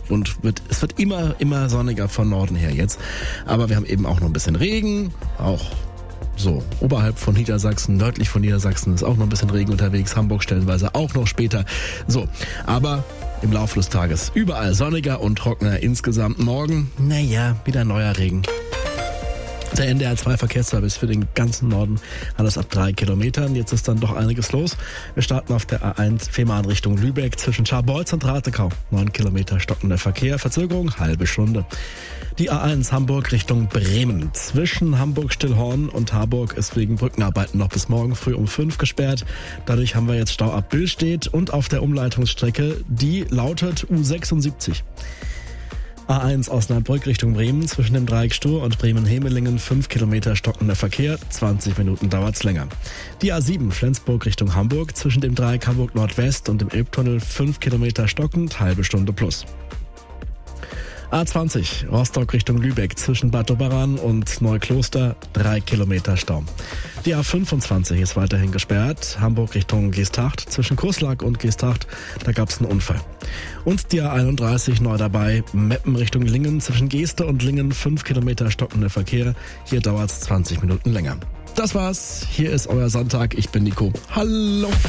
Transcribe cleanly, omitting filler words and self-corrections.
und es wird immer sonniger von Norden her jetzt. Aber wir haben eben auch noch ein bisschen Regen, auch so oberhalb von Niedersachsen, nördlich von Niedersachsen ist auch noch ein bisschen Regen unterwegs, Hamburg stellenweise auch noch später. So, aber im Laufe des Tages überall sonniger und trockener insgesamt. Morgen, wieder neuer Regen. Der NDR2-Verkehrsservice für den ganzen Norden hat es ab 3 Kilometern. Jetzt ist dann doch einiges los. Wir starten auf der A1 Fehmarn Richtung Lübeck zwischen Scharbeutz und Ratekau. 9 Kilometer stockender Verkehr, Verzögerung halbe Stunde. Die A1 Hamburg Richtung Bremen. Zwischen Hamburg-Stillhorn und Harburg ist wegen Brückenarbeiten noch bis morgen früh um 5 gesperrt. Dadurch haben wir jetzt Stau ab Billstedt und auf der Umleitungsstrecke, die lautet U76. A1 Osnabrück Richtung Bremen, zwischen dem Dreieck Stur und Bremen-Hemelingen 5 Kilometer stockender Verkehr, 20 Minuten dauert's länger. Die A7 Flensburg Richtung Hamburg, zwischen dem Dreieck Hamburg Nordwest und dem Elbtunnel 5 Kilometer stockend, halbe Stunde plus. A20 Rostock Richtung Lübeck, zwischen Bad Doberan und Neukloster 3 Kilometer Stau. Die A25 ist weiterhin gesperrt, Hamburg Richtung Geesthacht, zwischen Kurslack und Geesthacht, da gab's einen Unfall. Und die A31 neu dabei, Meppen Richtung Lingen, zwischen Geeste und Lingen 5 Kilometer stockender Verkehr, hier dauert's 20 Minuten länger. Das war's, hier ist euer Sonntag, ich bin Nico. Hallo!